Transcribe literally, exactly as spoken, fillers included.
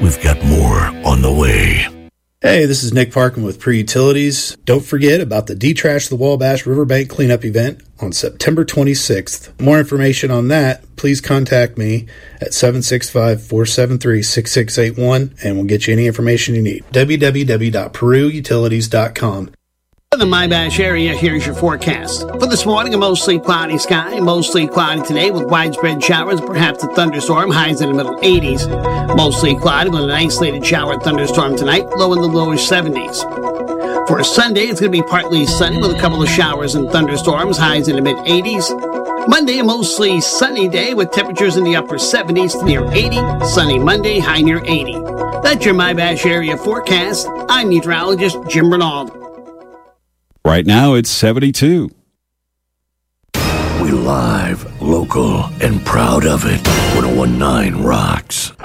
we've got more on the way. Hey, this is Nick Parkin with Pre-Utilities. Don't forget about the Detrash the Wabash Riverbank Cleanup event on September twenty-sixth. More information on that, please contact me at seven six five, four seven three, six six eight one and we'll get you any information you need. w w w dot peru utilities dot com. For the Mybash area, here's your forecast. For this morning, a mostly cloudy sky, mostly cloudy today with widespread showers, perhaps a thunderstorm, highs in the middle eighties. Mostly cloudy with an isolated shower thunderstorm tonight, low in the lower seventies. For Sunday, it's going to be partly sunny with a couple of showers and thunderstorms, highs in the mid eighties. Monday, a mostly sunny day with temperatures in the upper seventies to near eighty. Sunny Monday, high near eighty. That's your Mybash area forecast. I'm meteorologist Jim Renaud. Right now, it's seventy-two. We live, local, and proud of it. ten nineteen rocks.